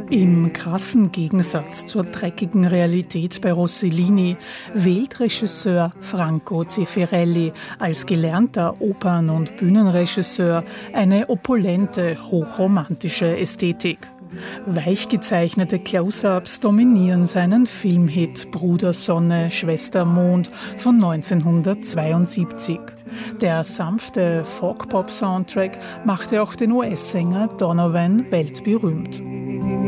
Im krassen Gegensatz zur dreckigen Realität bei Rossellini wählt Regisseur Franco Zeffirelli als gelernter Opern- und Bühnenregisseur eine opulente, hochromantische Ästhetik. Weich gezeichnete Close-ups dominieren seinen Filmhit Bruder Sonne, Schwester Mond von 1972. Der sanfte Folk-Pop-Soundtrack machte auch den US-Sänger Donovan weltberühmt.